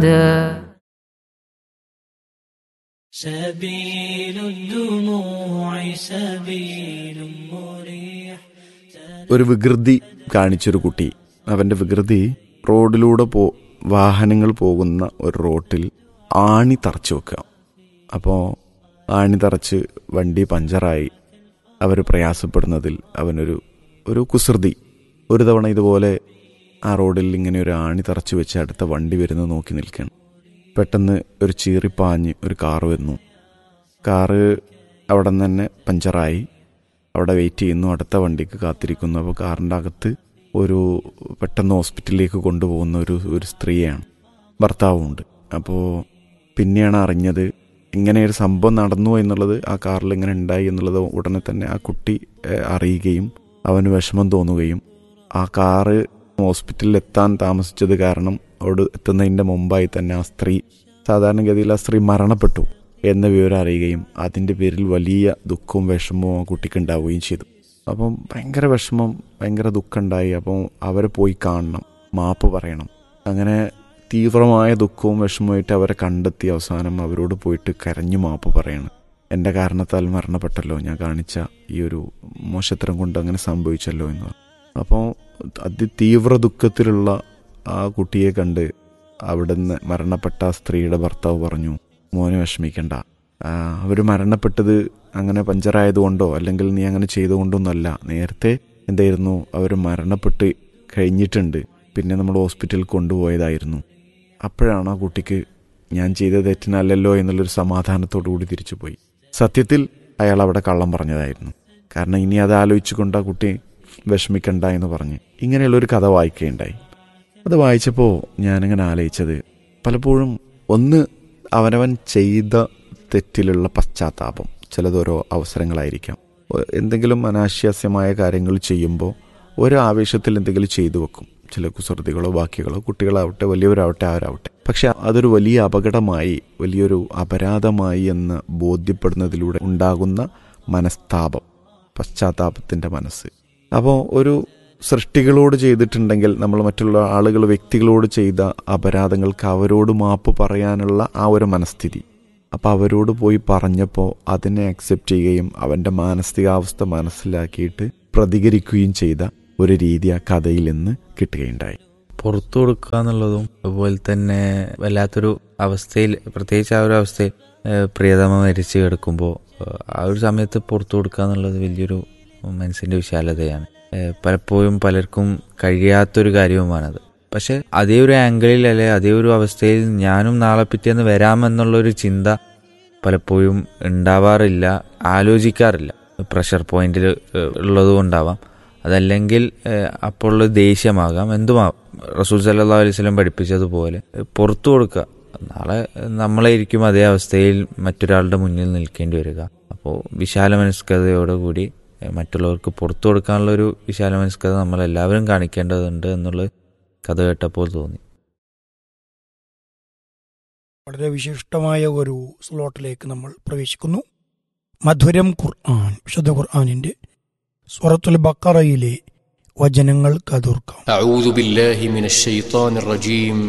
سبيل الدموع سبيل مريح. ഒരു വികൃതി കാണിച്ചൊരു കുട്ടി, അവൻ്റെ വികൃതി റോഡിലൂടെ വാഹനങ്ങൾ പോകുന്ന ഒരു റോട്ടിൽ ആണി തറച്ച് വെക്കുക. അപ്പോൾ ആണി തറച്ച് വണ്ടി പഞ്ചറായി അവർ പ്രയാസപ്പെടുന്നതിൽ അവനൊരു കുസൃതി. ഒരു തവണ ഇതുപോലെ ആ റോഡിൽ ഇങ്ങനെ ഒരു ആണി തറച്ച് വെച്ച് അടുത്ത വണ്ടി വരുന്നത് നോക്കി നിൽക്കുകയാണ്. പെട്ടെന്ന് ഒരു ചീറിപ്പാഞ്ഞ് ഒരു കാറ് വരുന്നു. കാറ് അവിടെ നിന്ന് തന്നെ പഞ്ചറായി അവിടെ വെയിറ്റ് ചെയ്യുന്നു, അടുത്ത വണ്ടിക്ക് കാത്തിരിക്കുന്നു. അപ്പോൾ കാറിൻ്റെ അകത്ത് പെട്ടെന്ന് ഹോസ്പിറ്റലിലേക്ക് കൊണ്ടുപോകുന്ന ഒരു സ്ത്രീയാണ്, ഭർത്താവുമുണ്ട്. അപ്പോൾ പിന്നെയാണ് അറിഞ്ഞത് ഇങ്ങനെ ഒരു സംഭവം നടന്നു എന്നുള്ളത്, ആ കാറിൽ ഇങ്ങനെ ഉണ്ടായി എന്നുള്ളത് ഉടനെ തന്നെ ആ കുട്ടി അറിയുകയും അവന് വിഷമം തോന്നുകയും ആ കാറ് ഹോസ്പിറ്റലിൽ എത്താൻ താമസിച്ചത് കാരണം അവിടെ എത്തുന്നതിൻ്റെ മുമ്പായി തന്നെ ആ സ്ത്രീ, സാധാരണഗതിയിൽ ആ സ്ത്രീ മരണപ്പെട്ടു എന്ന വിവരം അറിയുകയും അതിൻ്റെ പേരിൽ വലിയ ദുഃഖവും വിഷമവും ആ കുട്ടിക്ക് ഉണ്ടാവുകയും ചെയ്തു. അപ്പം ഭയങ്കര വിഷമം, ഭയങ്കര ദുഃഖമുണ്ടായി. അപ്പം അവരെ പോയി കാണണം, മാപ്പ് പറയണം. അങ്ങനെ തീവ്രമായ ദുഃഖവും വിഷമവുമായിട്ട് അവരെ കണ്ടെത്തി അവസാനം അവരോട് പോയിട്ട് കരഞ്ഞു മാപ്പ് പറയണം. എൻ്റെ കാരണത്താൽ മരണപ്പെട്ടല്ലോ, ഞാൻ കാണിച്ച ഈ ഒരു മോശത്തരം കൊണ്ട് അങ്ങനെ സംഭവിച്ചല്ലോ എന്ന് പറഞ്ഞു. അപ്പോൾ അതിതീവ്ര ദുഃഖത്തിലുള്ള ആ കുട്ടിയെ കണ്ട് അവിടുന്ന് മരണപ്പെട്ട ആ സ്ത്രീയുടെ ഭർത്താവ് പറഞ്ഞു, മോനെ വിഷമിക്കണ്ട, അവർ മരണപ്പെട്ടത് അങ്ങനെ പഞ്ചറായതുകൊണ്ടോ അല്ലെങ്കിൽ നീ അങ്ങനെ ചെയ്തുകൊണ്ടൊന്നുമല്ല. നേരത്തെ എന്തായിരുന്നു, അവർ മരണപ്പെട്ട് കഴിഞ്ഞിട്ടുണ്ട്, പിന്നെ നമ്മൾ ഹോസ്പിറ്റലിൽ കൊണ്ടുപോയതായിരുന്നു. അപ്പോഴാണ് ആ കുട്ടിക്ക് ഞാൻ ചെയ്ത തെറ്റിനല്ലല്ലോ എന്നുള്ളൊരു സമാധാനത്തോടു കൂടി തിരിച്ചു പോയി. സത്യത്തിൽ അയാൾ അവിടെ കള്ളം പറഞ്ഞതായിരുന്നു. കാരണം ഇനി അത് ആലോചിച്ചുകൊണ്ട് ആ കുട്ടി വിഷമിക്കണ്ട എന്ന് പറഞ്ഞ് ഇങ്ങനെയുള്ളൊരു കഥ വായിക്കുകയുണ്ടായി. അത് വായിച്ചപ്പോൾ ഞാനിങ്ങനെ ആലോചിച്ചത്, പലപ്പോഴും അവനവൻ ചെയ്ത തെറ്റിലുള്ള പശ്ചാത്താപം, ചിലതോരോ അവസരങ്ങളായിരിക്കാം. എന്തെങ്കിലും അനാശാസ്യമായ കാര്യങ്ങൾ ചെയ്യുമ്പോൾ ഒരു ആവേശത്തിൽ എന്തെങ്കിലും ചെയ്തു വെക്കും, ചില കുസൃതികളോ ബാക്കികളോ, കുട്ടികളാവട്ടെ വലിയവരാവട്ടെ ആരാവട്ടെ. പക്ഷെ അതൊരു വലിയ അപകടമായി, വലിയൊരു അപരാധമായി എന്ന് ബോധ്യപ്പെടുന്നതിലൂടെ ഉണ്ടാകുന്ന മനസ്താപം, പശ്ചാത്താപത്തിൻ്റെ മനസ്സ്. അപ്പോൾ ഒരു സൃഷ്ടികളോട് ചെയ്തിട്ടുണ്ടെങ്കിൽ നമ്മൾ മറ്റുള്ള ആളുകൾ, വ്യക്തികളോട് ചെയ്ത അപരാധങ്ങൾക്ക് അവരോട് മാപ്പ് പറയാനുള്ള ആ ഒരു മനസ്ഥിതി, അപ്പോൾ അവരോട് പോയി പറഞ്ഞപ്പോൾ അതിനെ അക്സെപ്റ്റ് ചെയ്യുകയും അവൻ്റെ മാനസികാവസ്ഥ മനസ്സിലാക്കിയിട്ട് പ്രതികരിക്കുകയും ചെയ്ത ഒരു രീതി ആ കഥയിൽ നിന്ന് കിട്ടുകയുണ്ടായി. പുറത്തു കൊടുക്കുക എന്നുള്ളതും അതുപോലെ തന്നെ വല്ലാത്തൊരു അവസ്ഥയിൽ, പ്രത്യേകിച്ച് ആ ഒരു അവസ്ഥയിൽ പ്രിയതമ മരിച്ചു കിടക്കുമ്പോൾ ആ ഒരു സമയത്ത് പുറത്തു കൊടുക്കുക എന്നുള്ളത് വലിയൊരു മനസ്സിൻ്റെ വിശാലതയാണ്. പലപ്പോഴും പലർക്കും കഴിയാത്തൊരു കാര്യവുമാണത്. പക്ഷെ അതേ ഒരു ആംഗിളിൽ അല്ലെ അതേ ഒരു അവസ്ഥയിൽ ഞാനും നാളെ പിറ്റേന്ന് വരാമെന്നുള്ളൊരു ചിന്ത പലപ്പോഴും ഉണ്ടാവാറില്ല, ആലോചിക്കാറില്ല. പ്രഷർ പോയിന്റിൽ ഉള്ളത് കൊണ്ടാവാം, അതല്ലെങ്കിൽ അപ്പോൾ ദേഷ്യമാകാം, എന്തുമാകാം. റസൂൽ സല്ലല്ലാഹു അലൈഹി വസല്ലം പഠിപ്പിച്ചതുപോലെ പുറത്തു കൊടുക്കുക. നാളെ നമ്മളായിരിക്കും അതേ അവസ്ഥയിൽ മറ്റൊരാളുടെ മുന്നിൽ നിൽക്കേണ്ടി വരിക. അപ്പോൾ വിശാല മനസ്കതയോടുകൂടി മറ്റുള്ളവർക്ക് പുറത്തു കൊടുക്കാനുള്ളൊരു വിശാല മനസ്കത നമ്മളെല്ലാവരും കാണിക്കേണ്ടതുണ്ട് എന്നുള്ളത് കഥ കേട്ടപ്പോൾ തോന്നി. വളരെ വിശിഷ്ടമായ ഒരു സ്ലോട്ടിലേക്ക് നമ്മൾ പ്രവേശിക്കുന്നു. മധുരം ഖുർആൻ, വിശുദ്ധ ഖുർആനിന്റെ സൂറത്തുൽ ബഖറയിലെ വചനങ്ങൾ കതോർക്കാം. അഊദു ബില്ലാഹി മിനശ് ശൈത്താനിർ റജീം.